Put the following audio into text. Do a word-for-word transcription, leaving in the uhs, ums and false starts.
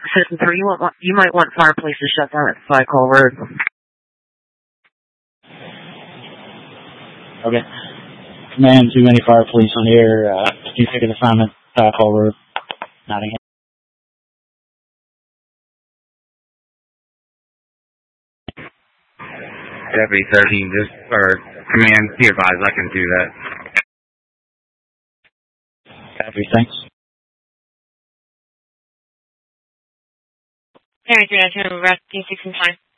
System three, you, want, you might want Fireplace to shut down at Fly Call Road. Okay. Command too many Fireplace on here. Uh, can you take an assignment? Fly Call Road. Nottingham. Deputy thirteen, just, or command, be advised, I can do that. Copy, thanks. Alright, three nine two, rescue six and five.